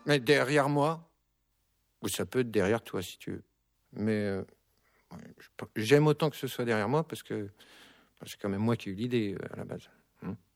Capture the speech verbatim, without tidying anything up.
Mais derrière moi, ou ça peut être derrière toi si tu veux. Mais euh, j'aime autant que ce soit derrière moi parce que c'est quand même moi qui ai eu l'idée à la base. Hum.